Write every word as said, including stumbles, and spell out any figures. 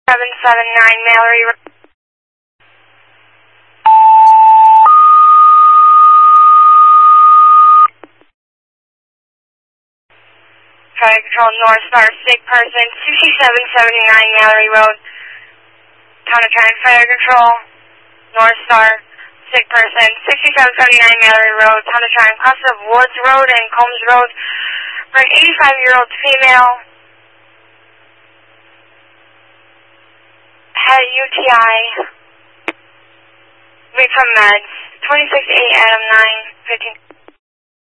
seven seven nine Mallory Road. Traffic Control, North Star, sick person, sixty-seven seventy-nine Mallory Road. Counter Traffic Fire Control, North Star, sick person, sixty-seven seventy-nine Mallory Road. Counter Traffic cross of Woods Road and Combs Road for an eighty-five-year-old female. Had a U T I. Wait for meds. twenty-six eight Adam nine fifteen.